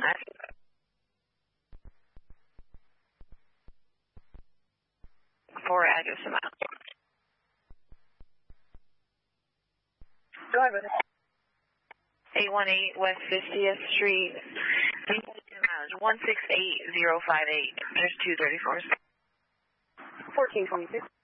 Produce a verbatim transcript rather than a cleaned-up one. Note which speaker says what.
Speaker 1: For address amount.
Speaker 2: Go ahead with it.
Speaker 1: eight one eight West fiftieth Street, one six eight zero five eight. There's two thirty-fours.
Speaker 2: fourteen twenty-six.